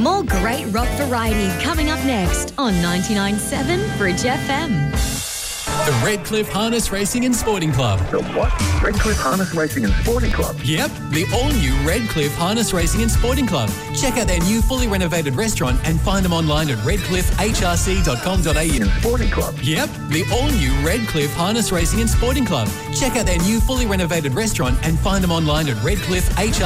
More great rock variety coming up next on 99.7 Bridge FM. The Redcliffe Harness Racing and Sporting Club. The what? Redcliffe Harness Racing and Sporting Club? Yep, the all-new Redcliffe Harness Racing and Sporting Club. Check out their new fully renovated restaurant and find them online at redcliffehrc.com.au. And Sporting Club? Yep, the all-new Redcliffe Harness Racing and Sporting Club. Check out their new fully renovated restaurant and find them online at redcliffehrc.com.au.